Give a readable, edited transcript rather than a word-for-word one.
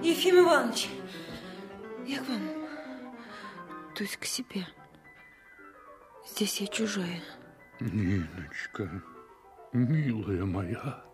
Ефим Иванович, я к вам, то есть к себе. Здесь я чужая. Ниночка, милая моя,